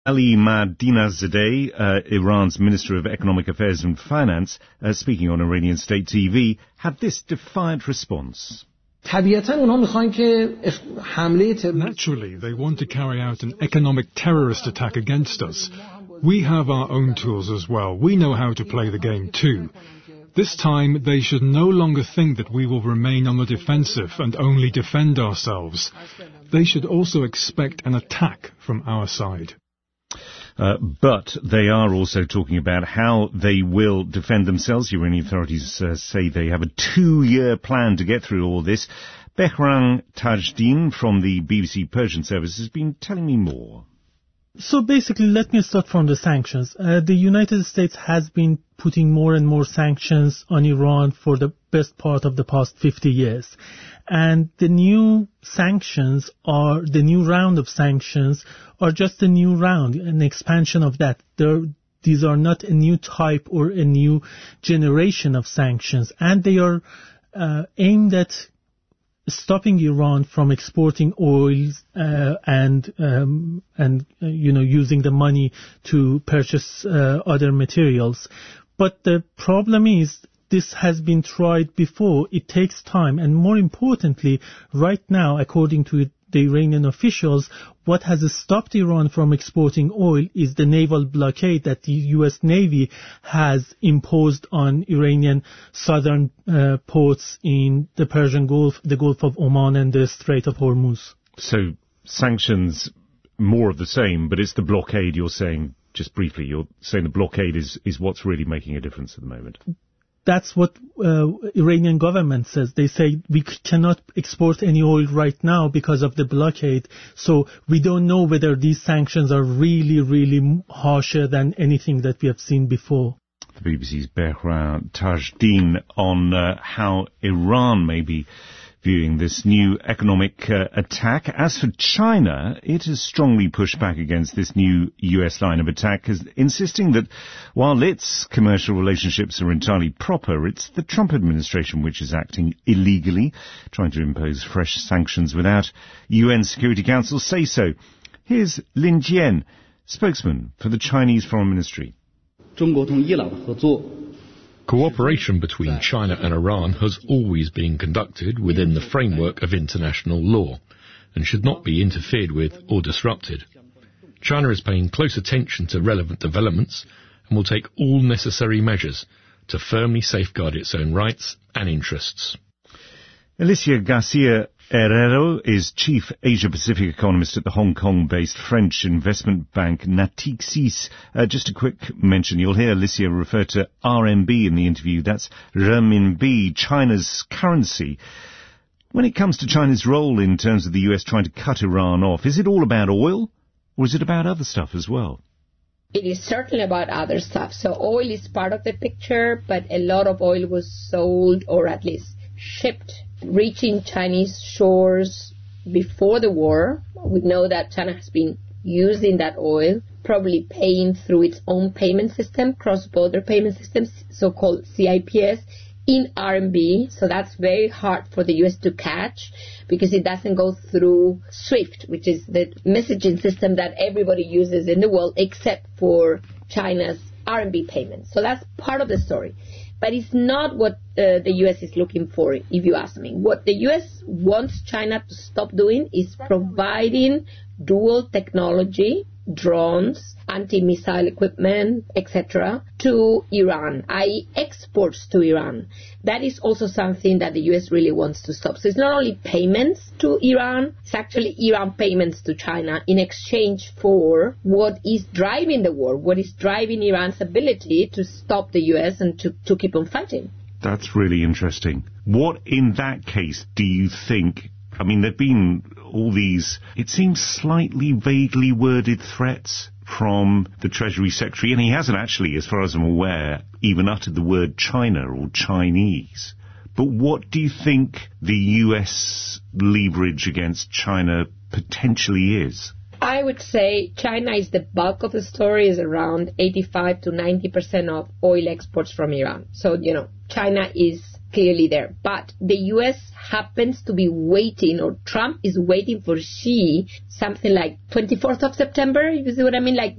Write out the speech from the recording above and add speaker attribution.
Speaker 1: Ali Madinazadeh, Iran's Minister of Economic Affairs and Finance, speaking on Iranian state TV, had this defiant response.
Speaker 2: Naturally, they want to carry out an economic terrorist attack against us. We have our own tools as well. We know how to play the game too. This time, they should no longer think that we will remain on the defensive and only defend ourselves. They should also expect an attack from our side.
Speaker 1: But they are also talking about how they will defend themselves. Iranian authorities say they have a 2-year plan to get through all this. Behram Tajdin from the BBC Persian service has been telling me more.
Speaker 3: So basically, let me start from the sanctions. The United States has been putting more and more sanctions on Iran for the best part of the past 50 years. And the new sanctions the new round of sanctions are just a new round, an expansion of that. These are not a new type or a new generation of sanctions. And they are aimed at stopping Iran from exporting oils and using the money to purchase other materials. But the problem is this has been tried before. It takes time, and more importantly, right now, according to the Iranian officials, what has stopped Iran from exporting oil is the naval blockade that the U.S. Navy has imposed on Iranian southern ports in the Persian Gulf, the Gulf of Oman and the Strait of Hormuz.
Speaker 1: So sanctions, more of the same, but it's the blockade you're saying, just briefly, you're saying the blockade is what's really making a difference at the moment.
Speaker 3: That's what Iranian government says. They say we cannot export any oil right now because of the blockade. So we don't know whether these sanctions are really, really harsher than anything that we have seen before.
Speaker 1: The BBC's Behram Tajdin on how Iran may be viewing this new economic attack. As for China, it has strongly pushed back against this new US line of attack, insisting that while its commercial relationships are entirely proper, it's the Trump administration which is acting illegally, trying to impose fresh sanctions without UN Security Council say-so. Here's Lin Jian, spokesman for the Chinese Foreign Ministry.
Speaker 4: Cooperation between China and Iran has always been conducted within the framework of international law and should not be interfered with or disrupted. China is paying close attention to relevant developments and will take all necessary measures to firmly safeguard its own rights and interests.
Speaker 1: Alicia Garcia Herrero is Chief Asia-Pacific Economist at the Hong Kong-based French investment bank Natixis. Just a quick mention, you'll hear Alicia refer to RMB in the interview. That's renminbi, China's currency. When it comes to China's role in terms of the US trying to cut Iran off, is it all about oil, or is it about other stuff as well?
Speaker 5: It is certainly about other stuff. So oil is part of the picture, but a lot of oil was sold, or at least shipped, reaching Chinese shores before the war. We know that China has been using that oil, probably paying through its own payment system, cross-border payment systems, so-called CIPS, in RMB. So that's very hard for the US to catch because it doesn't go through SWIFT, which is the messaging system that everybody uses in the world except for China's RMB payments. So that's part of the story. But it's not what the U.S. is looking for, if you ask me. What the U.S. wants China to stop doing is providing dual technology, drones, anti-missile equipment, etc., to Iran, i.e. exports to Iran. That is also something that the U.S. really wants to stop. So it's not only payments to Iran, it's actually Iran payments to China in exchange for what is driving the war, what is driving Iran's ability to stop the U.S. and to keep on fighting.
Speaker 1: That's really interesting. What, in that case, do you think? I mean, there have been all these, it seems slightly vaguely worded threats from the Treasury Secretary, and he hasn't actually, as far as I'm aware, even uttered the word China or Chinese. But what do you think the US leverage against China potentially is?
Speaker 5: I would say China is the bulk of the story, is around 85 to 90% of oil exports from Iran. So, China is clearly there. But the U.S. happens to be waiting, or Trump is waiting for Xi, something like 24th of September, you see what I mean? Like